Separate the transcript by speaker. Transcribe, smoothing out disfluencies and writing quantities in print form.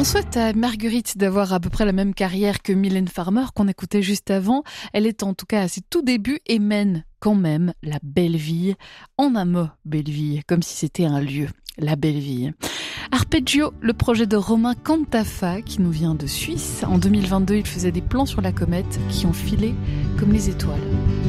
Speaker 1: On souhaite à Marguerite d'avoir à peu près la même carrière que Mylène Farmer qu'on écoutait juste avant. Elle est en tout cas à ses tout débuts et mène quand même la belle vie. En un mot, belle vie, comme si c'était un lieu, la belle vie. Arpeggio, le projet de Romain Cantafa qui nous vient de Suisse. En 2022, il faisait des plans sur la comète qui ont filé comme les étoiles.